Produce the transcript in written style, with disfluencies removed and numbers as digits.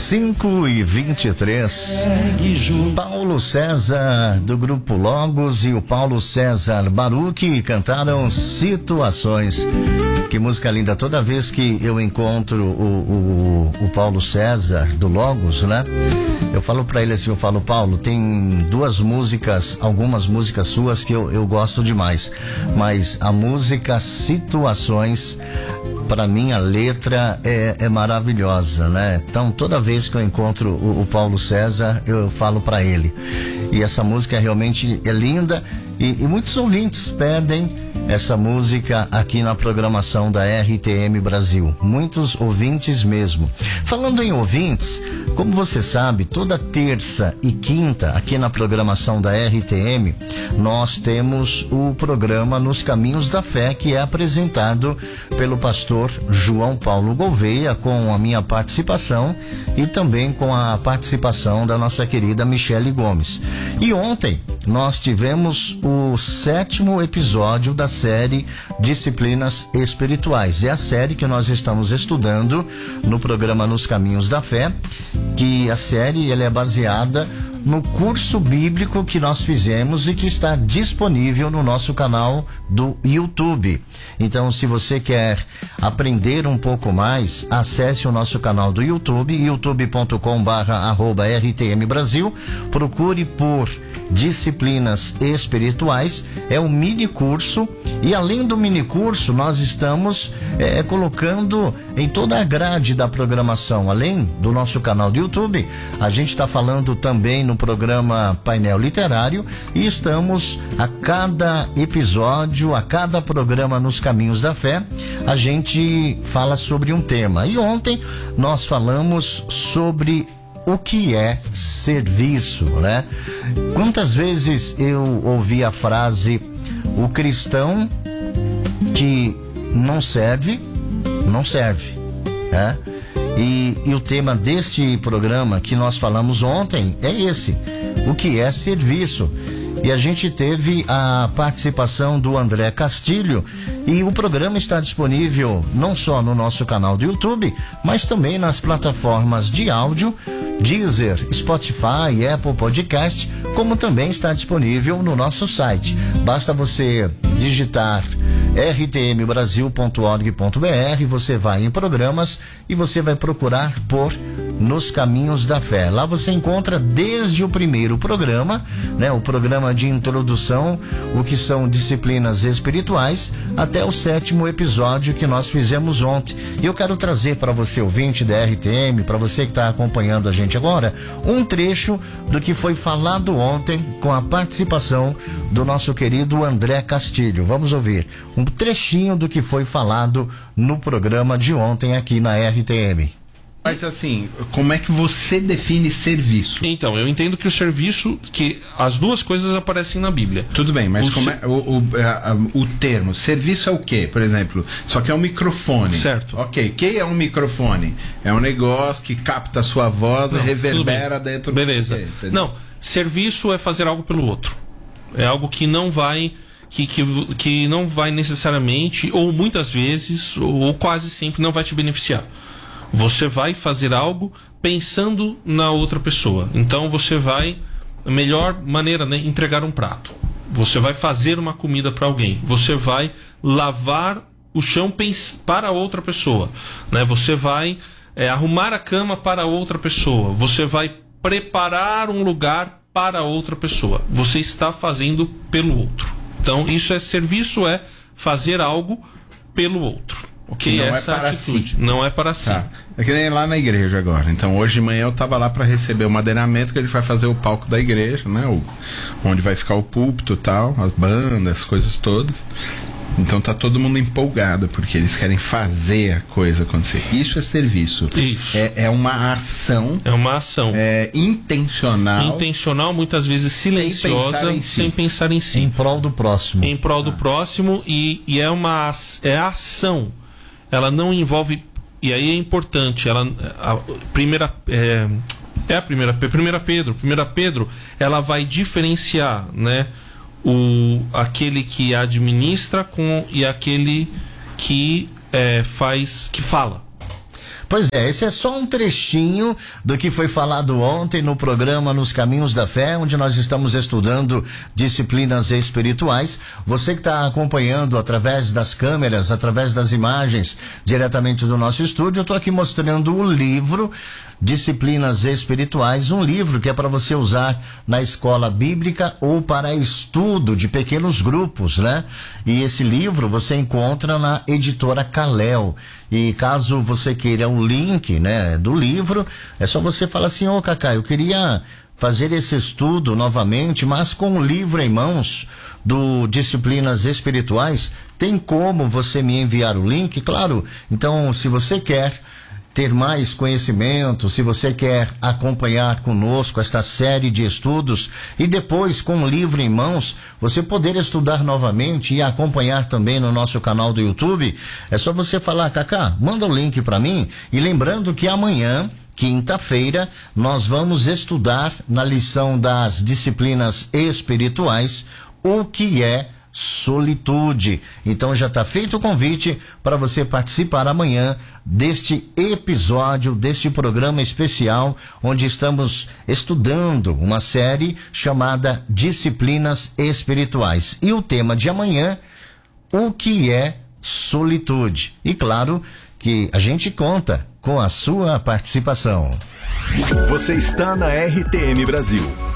5h23. Paulo César do Grupo Logos e o Paulo César Baruch cantaram Situações. Que música linda. Toda vez que eu encontro o Paulo César do Logos, né? Eu falo pra ele assim, Paulo, tem algumas músicas suas que eu gosto demais, mas a música Situações, para mim a letra é maravilhosa, né? Então toda vez que eu encontro o Paulo César, eu falo para ele. E essa música realmente é linda e muitos ouvintes pedem essa música aqui na programação da RTM Brasil. Muitos ouvintes mesmo. Falando em ouvintes, como você sabe, toda terça e quinta aqui na programação da RTM, nós temos o programa Nos Caminhos da Fé, que é apresentado pelo pastor João Paulo Gouveia, com a minha participação e também com a participação da nossa querida Michele Gomes. E ontem nós tivemos o 7º episódio da série Disciplinas Espirituais. É a série que nós estamos estudando no programa Nos Caminhos da Fé, que a série ela é baseada no curso bíblico que nós fizemos e que está disponível no nosso canal do YouTube. Então, se você quer aprender um pouco mais, acesse o nosso canal do YouTube, youtube.com/RTM Brasil, procure por Disciplinas Espirituais, é um mini curso, e além do mini curso, nós estamos colocando em toda a grade da programação, além do nosso canal do YouTube, a gente está falando também no programa Painel Literário, e estamos a cada episódio, a cada programa Nos Caminhos da Fé, a gente fala sobre um tema. E ontem nós falamos sobre o que é serviço, né? Quantas vezes eu ouvi a frase: o cristão que não serve, né? E o tema deste programa que nós falamos ontem é esse: o que é serviço? E a gente teve a participação do André Castilho, e o programa está disponível não só no nosso canal do YouTube, mas também nas plataformas de áudio, Deezer, Spotify, Apple Podcast, como também está disponível no nosso site. Basta você digitar rtmbrasil.org.br, você vai em programas e você vai procurar por Nos Caminhos da Fé. Lá você encontra desde o primeiro programa, né, o programa de introdução, o que são disciplinas espirituais, até o 7º episódio que nós fizemos ontem. E eu quero trazer para você, ouvinte da RTM, para você que está acompanhando a gente agora, um trecho do que foi falado ontem com a participação do nosso querido André Castilho. Vamos ouvir um trechinho do que foi falado no programa de ontem aqui na RTM. Mas assim, como é que você define serviço? Então, eu entendo que o serviço, que as duas coisas aparecem na Bíblia. Tudo bem, mas como é o termo? Serviço é o quê? Por exemplo, só que é um microfone. Certo. Ok, o que é um microfone? É um negócio que capta a sua voz e reverbera dentro Beleza. do... Beleza. Não, serviço é fazer algo pelo outro. É algo que não vai... Que não vai necessariamente, ou muitas vezes, ou quase sempre, não vai te beneficiar. Você vai fazer algo pensando na outra pessoa. Então você vai, a melhor maneira, né, entregar um prato. Você vai fazer uma comida para alguém. Você vai lavar o chão para outra pessoa, né? Você vai arrumar a cama para outra pessoa. Você vai preparar um lugar para outra pessoa. Você está fazendo pelo outro. Então isso é serviço, é fazer algo pelo outro. Ok, não essa é para atitude. si. Não é para si. Tá. É que nem lá na igreja agora. Então hoje de manhã eu estava lá para receber o madeiramento que ele vai fazer o palco da igreja, né? Onde vai ficar o púlpito e tal, as bandas, as coisas todas. Então tá todo mundo empolgado porque eles querem fazer a coisa acontecer. Isso é serviço. Isso. É uma ação. É uma ação. Intencional. Intencional, muitas vezes silenciosa, sem pensar em si. Em prol do próximo. Em prol do próximo, e é a ação. Ela não envolve, e aí é importante, Primeira Pedro, ela vai diferenciar, né, aquele que administra e aquele que fala. Pois é, esse é só um trechinho do que foi falado ontem no programa Nos Caminhos da Fé, onde nós estamos estudando disciplinas espirituais. Você que está acompanhando através das câmeras, através das imagens, diretamente do nosso estúdio, eu estou aqui mostrando o livro Disciplinas Espirituais, um livro que é para você usar na escola bíblica ou para estudo de pequenos grupos, né? E esse livro você encontra na editora Kalel. E caso você queira o link, né, do livro, é só você falar assim: ô Cacá, eu queria fazer esse estudo novamente, mas com o livro em mãos do Disciplinas Espirituais. Tem como você me enviar o link? Claro. Então, se você quer ter mais conhecimento, se você quer acompanhar conosco esta série de estudos e depois com o livro em mãos, você poder estudar novamente e acompanhar também no nosso canal do YouTube, é só você falar: Cacá, manda o link para mim. E lembrando que amanhã, quinta-feira, nós vamos estudar na lição das disciplinas espirituais o que é solitude. Então já está feito o convite para você participar amanhã deste episódio, deste programa especial, onde estamos estudando uma série chamada Disciplinas Espirituais. E o tema de amanhã, o que é solitude? E claro que a gente conta com a sua participação. Você está na RTM Brasil.